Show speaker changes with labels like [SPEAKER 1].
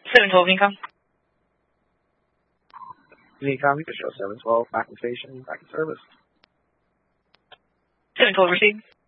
[SPEAKER 1] 712 Incom.
[SPEAKER 2] Ecom, you can show 712, back in station, back in service.
[SPEAKER 1] 712 received.